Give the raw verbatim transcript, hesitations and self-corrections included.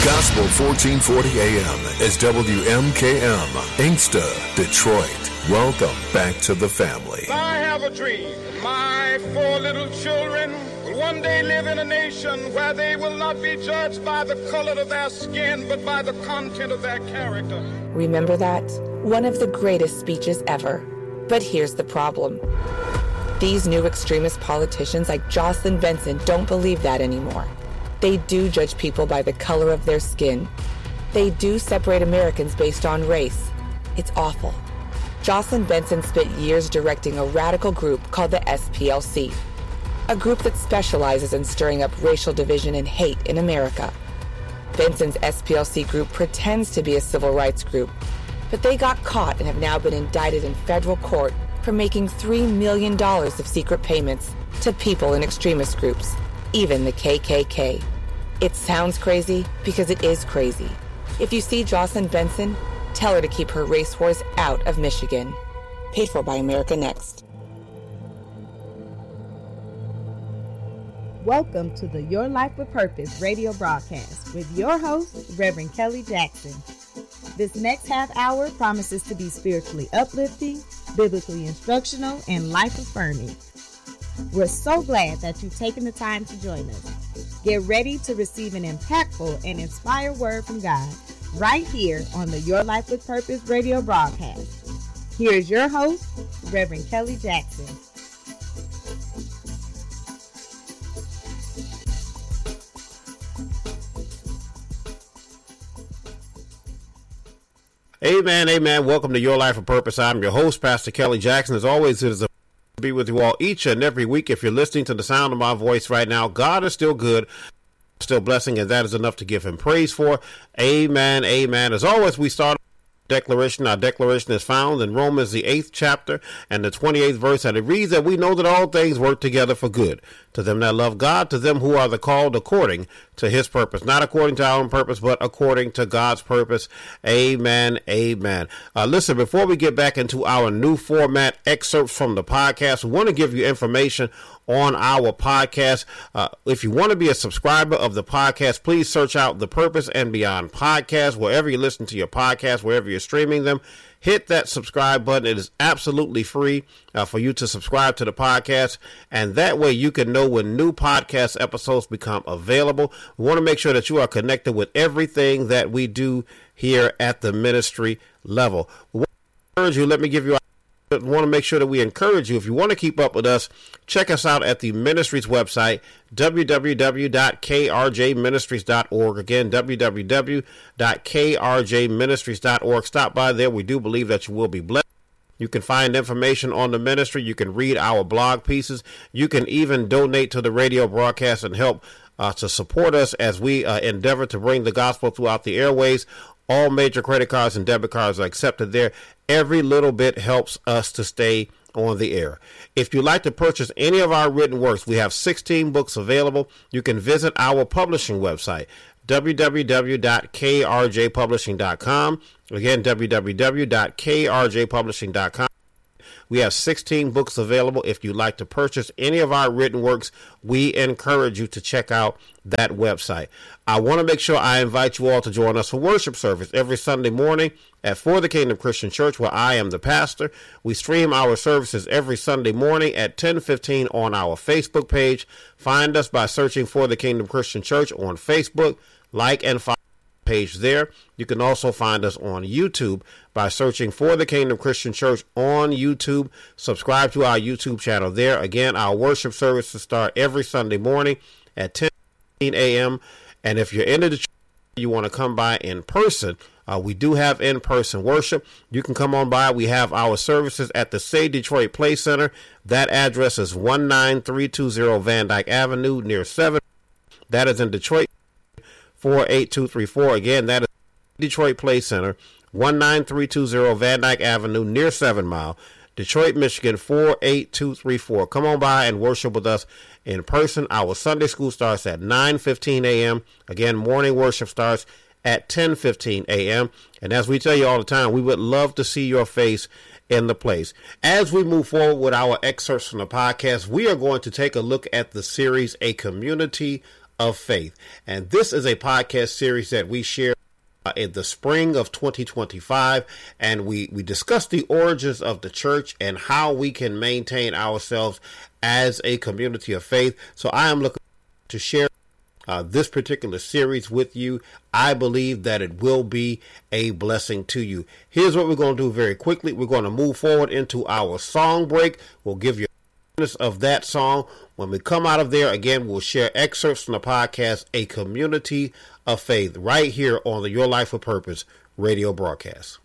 Gospel fourteen forty A M is W M K M, Inkster, Detroit. Welcome back to the family. I have a dream. My four little children will one day live in a nation where they will not be judged by the color of their skin, but by the content of their character. Remember that? One of the greatest speeches ever. But here's the problem. These new extremist politicians like Jocelyn Benson don't believe that anymore. They do judge people by the color of their skin. They do separate Americans based on race. It's awful. Jocelyn Benson spent years directing a radical group called the S P L C, a group that specializes in stirring up racial division and hate in America. Benson's S P L C group pretends to be a civil rights group, but they got caught and have now been indicted in federal court for making three million dollars of secret payments to people in extremist groups, even the K K K. It sounds crazy because it is crazy. If you see Jocelyn Benson, tell her to keep her race wars out of Michigan. Paid for by America Next. Welcome to the Your Life with Purpose radio broadcast with your host, Reverend Kelly Jackson. This next half hour promises to be spiritually uplifting, biblically instructional, and life-affirming. We're so glad that you've taken the time to join us. Get ready to receive an impactful and inspired word from God right here on the Your Life with Purpose radio broadcast. Here is your host, Reverend Kelly Jackson. Amen, amen. Welcome to Your Life with Purpose. I'm your host, Pastor Kelly Jackson. As always, it is a to be with you all each and every week. If you're listening to the sound of my voice right now, God is still good, still blessing, and that is enough to give him praise for. Amen, amen. As always, we start declaration. Our declaration is found in Romans, the eighth chapter and the twenty-eighth verse, and it reads that we know that all things work together for good to them that love God, to them who are the called according to his purpose, not according to our own purpose, but according to God's purpose. Amen, amen. Uh, listen, before we get back into our new format excerpts from the podcast, we want to give you information on our podcast. Uh, if you want to be a subscriber of the podcast, please search out the Purpose and Beyond podcast, wherever you listen to your podcast, wherever you're streaming them. Hit that subscribe button. It is absolutely free uh, for you to subscribe to the podcast, and that way you can know when new podcast episodes become available. We want to make sure that you are connected with everything that we do here at the ministry level. We want to encourage you. Let me give you I want to make sure that we encourage you. If you want to keep up with us, check us out at the ministry's website, w w w dot k r j ministries dot org. Again, w w w dot k r j ministries dot org. Stop by there. We do believe that you will be blessed. You can find information on the ministry. You can read our blog pieces. You can even donate to the radio broadcast and help uh, to support us as we uh, endeavor to bring the gospel throughout the airways. All major credit cards and debit cards are accepted there. Every little bit helps us to stay on the air. If you'd like to purchase any of our written works, we have sixteen books available. You can visit our publishing website, w w w dot k r j publishing dot com. Again, w w w dot k r j publishing dot com. We have sixteen books available. If you'd like to purchase any of our written works, we encourage you to check out that website. I want to make sure I invite you all to join us for worship service every Sunday morning at For the Kingdom Christian Church, where I am the pastor. We stream our services every Sunday morning at ten fifteen on our Facebook page. Find us by searching For the Kingdom Christian Church on Facebook. Like and follow page there. You can also find us on YouTube by searching For the Kingdom Christian Church on YouTube. Subscribe to our YouTube channel there. Again, our worship services start every Sunday morning at ten a.m. And if you're in the church, you want to come by in person, uh, we do have in-person worship. You can come on by. We have our services at the Say Detroit Play Center. That address is one nine three two zero Van Dyke Avenue near seven. That is in Detroit. four eight two three four. Again, that is Detroit Play Center, one nine three two zero Van Dyke Avenue near seven Mile, Detroit, Michigan, four eight two three four. Come on by and worship with us in person. Our Sunday school starts at nine fifteen a.m. Again, morning worship starts at ten fifteen a.m. And as we tell you all the time, we would love to see your face in the place. As we move forward with our excerpts from the podcast, we are going to take a look at the series, A Community of Faith. And this is a podcast series that we share uh, in the spring of twenty twenty-five. And we, we discuss the origins of the church and how we can maintain ourselves as a community of faith. So I am looking to share Uh, this particular series with you. I believe that it will be a blessing to you. Here's what we're going to do very quickly. We're going to move forward into our song break. We'll give you a of that song. When we come out of there, again, we'll share excerpts from the podcast, A Community of Faith, right here on the Your Life with Purpose radio broadcast.